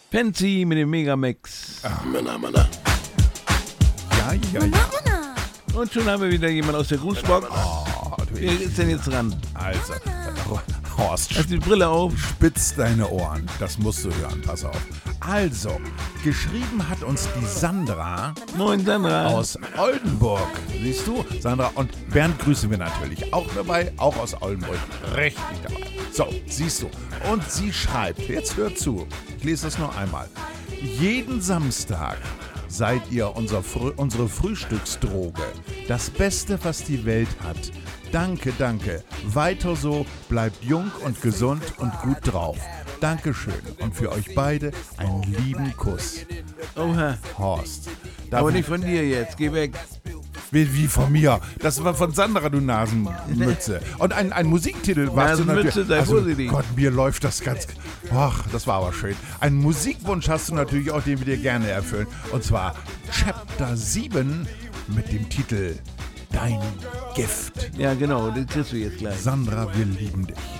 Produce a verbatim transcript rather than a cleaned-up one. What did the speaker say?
Fancy mit dem Megamix. Ach, Männer, Männer. Ja, ja, ja. Und schon haben wir wieder jemand aus der Grußbox. Oh, du Wer ist denn jetzt dran? Also, Horst, Hast du die Brille auf? spitz deine Ohren. Das musst du hören, pass auf. Also, geschrieben hat uns die Sandra Moin, Sandra. aus Oldenburg. Siehst du, Sandra? Und Bernd grüßen wir natürlich auch dabei, auch aus Oldenburg. Richtig dabei. So, siehst du. Und sie schreibt, jetzt hört zu, ich lese das noch einmal. Jeden Samstag seid ihr unser Frü- unsere Frühstücksdroge. Das Beste, was die Welt hat. Danke, danke. Weiter so, bleibt jung und gesund und gut drauf. Dankeschön. Und für euch beide einen lieben Kuss. Oha. Horst. Darf Aber ich- nicht von dir jetzt. Geh weg. Wie, wie von mir. Das war von Sandra, du Nasenmütze. Und ein, ein Musiktitel warst du Nasenmütze, natürlich. sei Also, vorsichtig. Gott, mir läuft das ganz. Ach, das war aber schön. Einen Musikwunsch hast du natürlich auch, den wir dir gerne erfüllen. Und zwar Chapter sieben mit dem Titel Dein Gift. Ja, genau. Das kriegst du jetzt gleich. Sandra, wir lieben dich.